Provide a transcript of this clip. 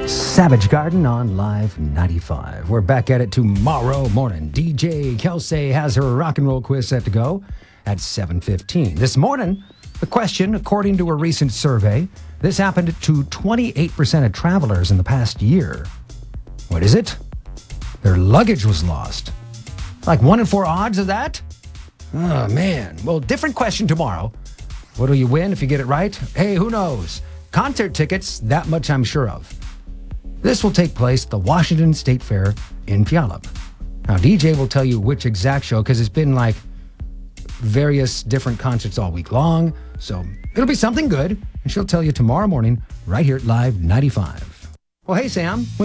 Savage Garden on Live 95. We're back at it tomorrow morning. DJ Kelsey has her rock and roll quiz set to go at 7:15. This morning, the question, according to a recent survey, this happened to 28% of travelers in the past year. What is it? Their luggage was lost. Like 1 in 4 odds of that? Oh, man. Well, different question tomorrow. What do you win if you get it right? Hey, who knows? Concert tickets, that much I'm sure of. This will take place at the Washington State Fair in Puyallup. Now, DJ will tell you which exact show, because it's been like various different concerts all week long. So it'll be something good. And she'll tell you tomorrow morning right here at Live 95. Well, hey, Sam.